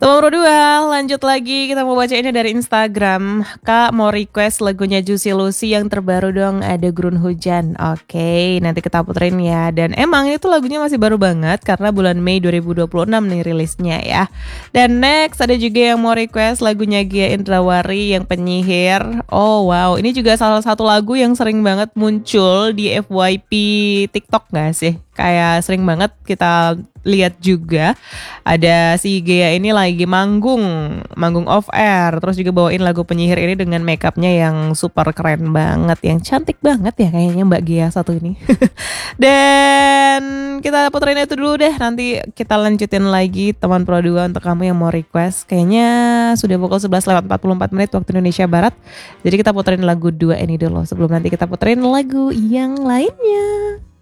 Nomor 2, lanjut lagi kita mau baca ini dari Instagram. Kak mau request lagunya Juicy Lucy yang terbaru dong, ada Gurun Hujan. Oke, nanti kita puterin ya. Dan emang itu lagunya masih baru banget karena bulan Mei 2026 nih rilisnya ya. Dan next ada juga yang mau request lagunya Gia Indrawari yang Penyihir. Oh wow, ini juga salah satu lagu yang sering banget muncul di FYP TikTok gak sih? Kayak sering banget kita lihat juga ada si Gea ini lagi manggung off air, terus juga bawain lagu Penyihir ini dengan makeupnya yang super keren banget, yang cantik banget ya kayaknya Mbak Gea satu ini. Dan kita puterin itu dulu deh, nanti kita lanjutin lagi teman Pro 2 untuk kamu yang mau request. Kayaknya sudah pukul 11:44 waktu Indonesia Barat. Jadi kita puterin lagu 2 ini dulu sebelum nanti kita puterin lagu yang lainnya.